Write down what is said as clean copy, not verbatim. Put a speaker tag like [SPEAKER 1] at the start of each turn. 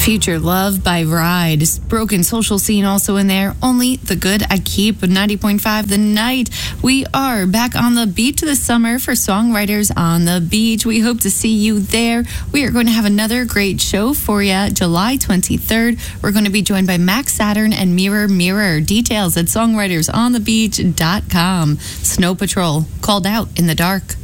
[SPEAKER 1] Future Love by Ride. Broken Social Scene also in there. Only the Good I Keep. 90.5 The Night. We are back on the beach this summer for Songwriters on the Beach. We hope to see you there. We are going to have another great show for you. July 23rd. We're going to be joined by Max Saturn and Mirror Mirror. Details at songwritersonthebeach.com. Snow Patrol called out in the dark.